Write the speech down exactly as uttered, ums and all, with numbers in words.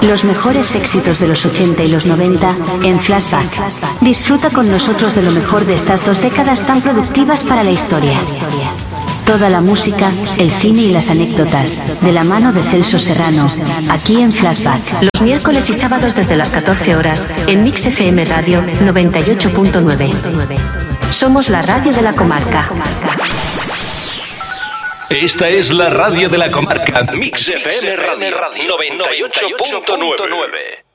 Los mejores éxitos de los ochenta y los noventa en Flashback. Disfruta con nosotros de lo mejor de estas dos décadas tan productivas para la historia. Toda la música, el cine y las anécdotas, de la mano de Celso Serrano, aquí en Flashback. Los miércoles y sábados desde las catorce horas, en Mix F M Radio noventa y ocho punto nueve. Somos la radio de la comarca. Esta es la radio de la comarca. Mix F M Radio noventa y ocho punto nueve.